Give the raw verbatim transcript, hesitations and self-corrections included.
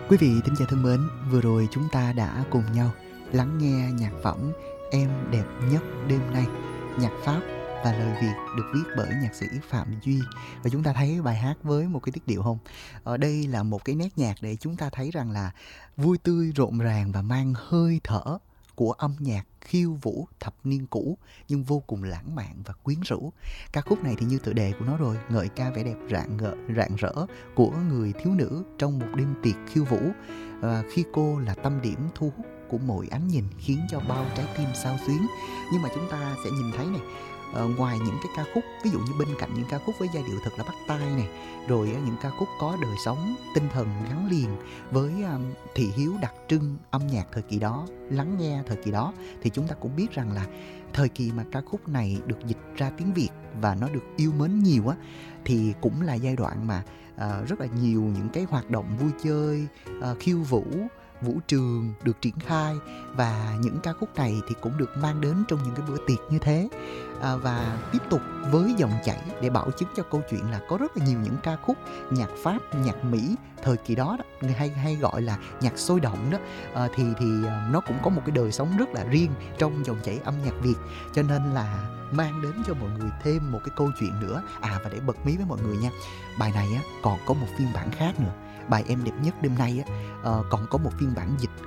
Quý vị thính giả thân mến, vừa rồi chúng ta đã cùng nhau lắng nghe nhạc phẩm Em đẹp nhất đêm nay, nhạc Pháp và lời Việt được viết bởi nhạc sĩ Phạm Duy. Và chúng ta thấy bài hát với một cái tiết điệu không? Ở đây là một cái nét nhạc để chúng ta thấy rằng là vui tươi, rộn ràng và mang hơi thở của âm nhạc khiêu vũ thập niên cũ nhưng vô cùng lãng mạn và quyến rũ. Ca khúc này thì như tựa đề của nó rồi, ngợi ca vẻ đẹp rạng ngợ, rạng rỡ của người thiếu nữ trong một đêm tiệc khiêu vũ, à, khi cô là tâm điểm thu hút của mỗi ánh nhìn, khiến cho bao trái tim xao xuyến. Nhưng mà chúng ta sẽ nhìn thấy này, ờ, ngoài những cái ca khúc, ví dụ như bên cạnh những ca khúc với giai điệu thật là bắt tai này, rồi những ca khúc có đời sống tinh thần gắn liền với um, thị hiếu đặc trưng âm nhạc thời kỳ đó, lắng nghe thời kỳ đó, thì chúng ta cũng biết rằng là thời kỳ mà ca khúc này được dịch ra tiếng Việt và nó được yêu mến nhiều á, thì cũng là giai đoạn mà uh, rất là nhiều những cái hoạt động vui chơi, uh, khiêu vũ, vũ trường được triển khai, và những ca khúc này thì cũng được mang đến trong những cái bữa tiệc như thế. À, và tiếp tục với dòng chảy để bảo chứng cho câu chuyện là có rất là nhiều những ca khúc nhạc Pháp, nhạc Mỹ thời kỳ đó, đó người hay hay gọi là nhạc sôi động đó, à, thì thì nó cũng có một cái đời sống rất là riêng trong dòng chảy âm nhạc Việt, cho nên là mang đến cho mọi người thêm một cái câu chuyện nữa. À, và để bật mí với mọi người nha, bài này á còn có một phiên bản khác nữa. Bài Em đẹp nhất đêm nay á, uh, còn có một phiên bản dịch